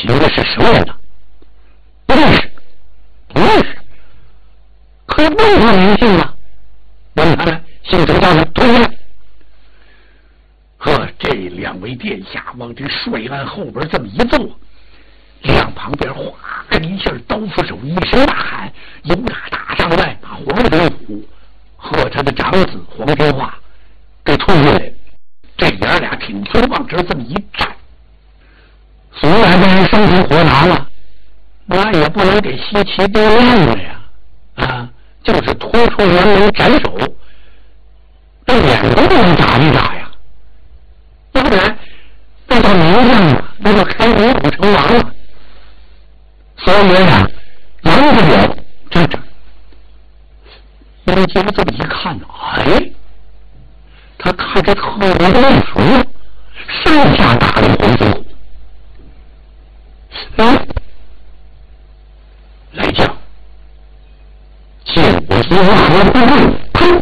请的是什么人呢？不认识，不认识。可是问他名姓了，问他呢，姓什么叫什么？同学。呵，这两位殿下往这帅案后边这么一坐，两旁边哗一下，刀斧手一声大喊，由打打上来，把黄天虎和他的长子黄天化给拖下来。这爷俩挺胸往这这么一站，虽然这人生出火拿了，那也不能给西岐丢面子呀！啊，就是拖出人来斩首，这脸都不能眨一眨呀！要不然，那叫名将啊，那就开国武成王了。所以呀，狼着脸站着，杨杰这么一看，哎。他看着特别的面熟，上下打了黄飞虎。哎，来将，见我如何不问？砰！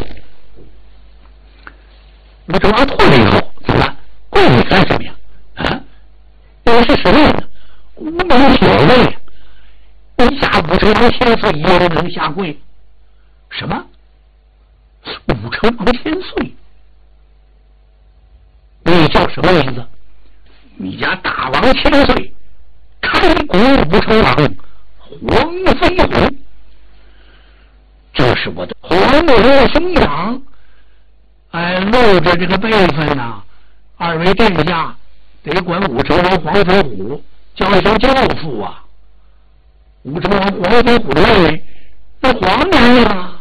我这玩意吐了以后，怎么了？跪你干什么呀？啊，我是什么人呢？无名小辈，你下武成王千岁也不能下跪。什么？武成王千岁？你叫什么名字？你家大王千岁，开国武成王黄飞虎，这是我的黄门兄长。哎，露着这个辈分呐，二位殿下得管武成王黄飞虎叫一声教父啊。武成王黄飞虎的位那皇娘啊。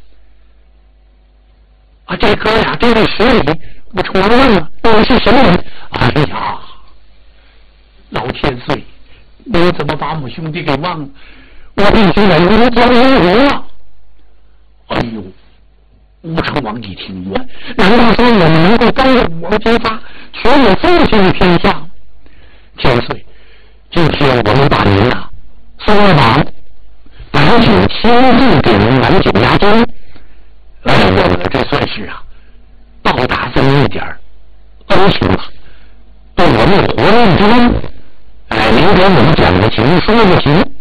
啊，这哥俩这位十里。我冲王问了，我是什么人？哎呀，老千岁，你怎么把我们兄弟给忘了？我必须忍住江湖了。哎呦，武成王一听，难道说我们能够帮着武王揭发，取我父亲的天下？千岁，今天我们把您呐送了榜，赶紧亲自给您满九押金。哎呀，这算是啊。报答这么一点恩情吧，对我们活命之恩。哎，您给我们讲个情，说个情，